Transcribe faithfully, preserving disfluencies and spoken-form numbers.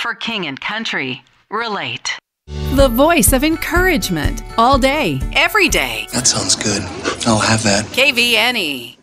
For King and Country, relate. The voice of encouragement all day, every day. That sounds good. I'll have that. K V N E.